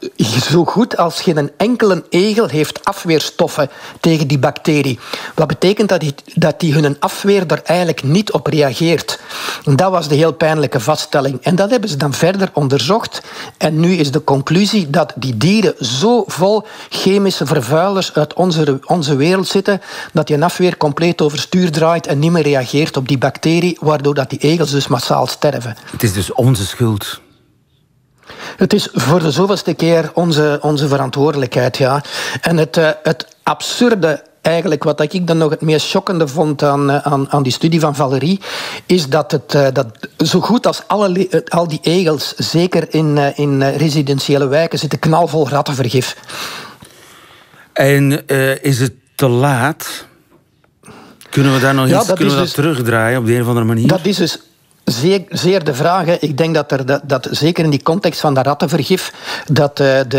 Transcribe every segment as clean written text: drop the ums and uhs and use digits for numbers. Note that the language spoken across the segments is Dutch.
zo goed als geen enkele egel heeft afweerstoffen tegen die bacterie. Wat betekent dat die hun afweer er eigenlijk niet op reageert. En dat was de heel pijnlijke vaststelling. En dat hebben ze dan verder onderzocht. En nu is de conclusie dat die dieren zo vol chemische vervuilers uit onze wereld zitten, dat die afweer compleet overstuur draait en niet meer reageert op die bacterie, waardoor dat die egels dus massaal sterven. Het is dus onze schuld. Het is voor de zoveelste keer onze verantwoordelijkheid, ja. En het absurde, eigenlijk, wat ik dan nog het meest schokkende vond aan die studie van Valérie, is dat zo goed als al die egels, zeker in residentiële wijken, zitten knalvol rattenvergif. En is het te laat? Kunnen we daar nog iets terugdraaien op de een of andere manier? Dat is dus zeer de vraag. Hè. Ik denk dat zeker in die context van dat rattenvergif, dat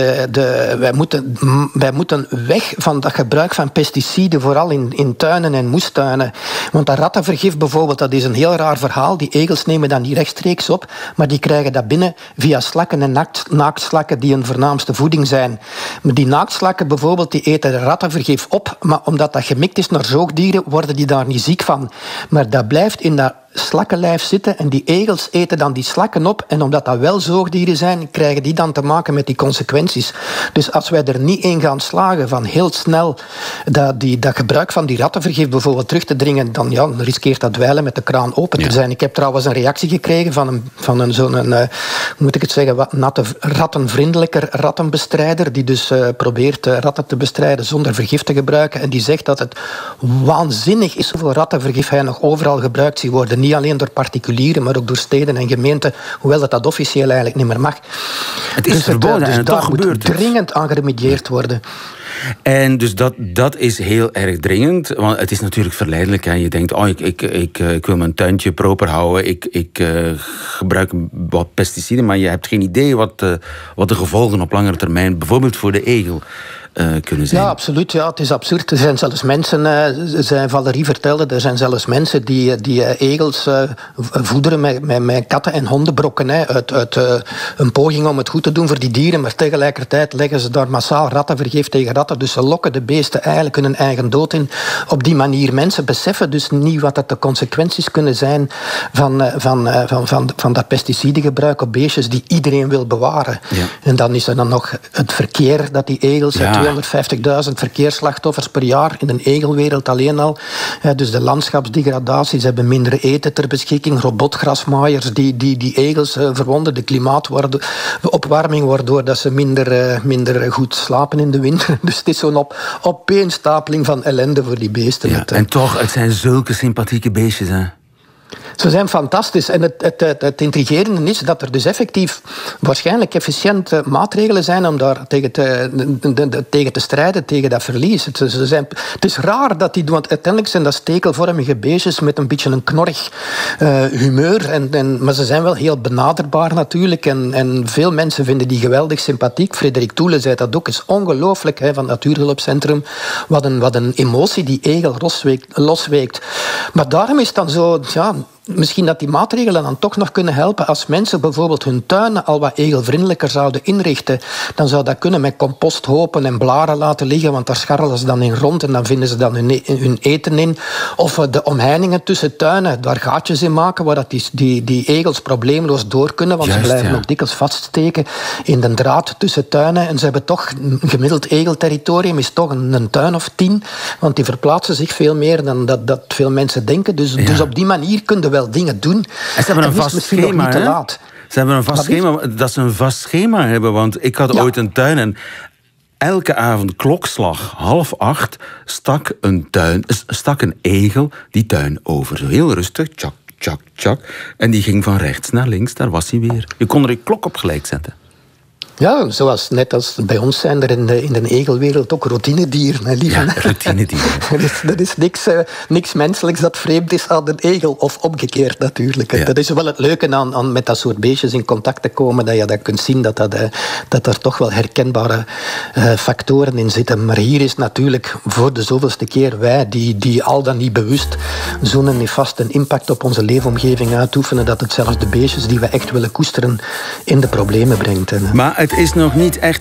wij moeten weg van dat gebruik van pesticiden, vooral in tuinen en moestuinen. Want dat rattenvergif bijvoorbeeld, dat is een heel raar verhaal. Die egels nemen dat niet rechtstreeks op, maar die krijgen dat binnen via slakken en naaktslakken die hun voornaamste voeding zijn. Maar die naaktslakken bijvoorbeeld, die eten rattenvergif op, maar omdat dat gemikt is naar zoogdieren, worden die daar niet ziek van. Maar dat blijft in dat slakkenlijf zitten en die egels eten dan die slakken op en omdat dat wel zoogdieren zijn, krijgen die dan te maken met die consequenties. Dus als wij er niet in gaan slagen van heel snel dat gebruik van die rattenvergif bijvoorbeeld terug te dringen, dan riskeert dat dweilen met de kraan open te zijn. Ik heb trouwens een reactie gekregen van zo'n moet ik het zeggen, rattenvriendelijker rattenbestrijder, die dus probeert ratten te bestrijden zonder vergif te gebruiken, en die zegt dat het waanzinnig is hoeveel rattenvergif hij nog overal gebruikt ziet worden. Niet alleen door particulieren, maar ook door steden en gemeenten, hoewel dat officieel eigenlijk niet meer mag. Het is verboden en toch gebeurt het. Dringend aan geremedieerd worden. En dus dat is heel erg dringend, want het is natuurlijk verleidelijk. Hè. Je denkt, ik wil mijn tuintje proper houden, ik gebruik wat pesticiden, maar je hebt geen idee wat de gevolgen op langere termijn, bijvoorbeeld voor de egel, kunnen zijn. Ja, absoluut. Ja, het is absurd. Er zijn zelfs mensen, Valérie vertelde, er zijn zelfs mensen die egels voederen met katten- en hondenbrokken. Uit een poging om het goed te doen voor die dieren, maar tegelijkertijd leggen ze daar massaal rattenvergif tegen ratten. Dus ze lokken de beesten eigenlijk hun eigen dood in. Op die manier, mensen beseffen dus niet wat dat de consequenties kunnen zijn van dat pesticidengebruik op beestjes die iedereen wil bewaren. Ja. En dan is er dan nog het verkeer dat die egels... Ja. 250.000 verkeersslachtoffers per jaar in de egelwereld alleen al. Dus de landschapsdegradatie, ze hebben minder eten ter beschikking, robotgrasmaaiers die egels verwonden, de klimaatopwarming, waardoor dat ze minder goed slapen in de winter. Dus het is zo'n opeenstapeling van ellende voor die beesten. Ja, en toch, het zijn zulke sympathieke beestjes, hè? Ze zijn fantastisch. En het intrigerende is dat er dus effectief waarschijnlijk efficiënte maatregelen zijn om daar tegen te strijden, tegen dat verlies. Het is raar dat die doen, want uiteindelijk zijn dat stekelvormige beestjes met een beetje een knorrig humeur. Maar ze zijn wel heel benaderbaar natuurlijk. En veel mensen vinden die geweldig sympathiek. Frederik Toele zei dat ook. Het is ongelooflijk van het Natuurhulpcentrum. Wat een emotie die egel losweekt. Maar daarom is het dan zo... Ja, misschien dat die maatregelen dan toch nog kunnen helpen als mensen bijvoorbeeld hun tuinen al wat egelvriendelijker zouden inrichten. Dan zou dat kunnen met composthopen en blaren laten liggen, want daar scharrelen ze dan in rond en dan vinden ze dan hun eten in. Of de omheiningen tussen tuinen, daar gaatjes in maken waar dat die egels probleemloos door kunnen, want ze blijven ook dikwijls vaststeken in de draad tussen tuinen. En ze hebben toch een gemiddeld egelterritorium, is toch een tuin of 10, want die verplaatsen zich veel meer dan dat veel mensen denken. Dus op die manier kun je wel dingen doen. En ze hebben een vast schema, hè? Ze hebben een vast schema, dat ze een vast schema hebben, want ik had ooit een tuin en elke avond klokslag 7:30 stak een egel die tuin over. Zo heel rustig, tjak, tjak, tjak. En die ging van rechts naar links, daar was hij weer. Je kon er een klok op gelijk zetten. Ja, net als bij ons zijn er in de egelwereld ook routinedieren. Ja, routinedieren. Dat is niks menselijks dat vreemd is aan een egel, of omgekeerd natuurlijk. Ja. Dat is wel het leuke aan met dat soort beestjes in contact te komen, dat je dat kunt zien, dat er toch wel herkenbare factoren in zitten. Maar hier is natuurlijk voor de zoveelste keer wij, die al dan niet bewust zo'n nefaste impact op onze leefomgeving uitoefenen, dat het zelfs de beestjes die we echt willen koesteren in de problemen brengt. Maar het is nog niet echt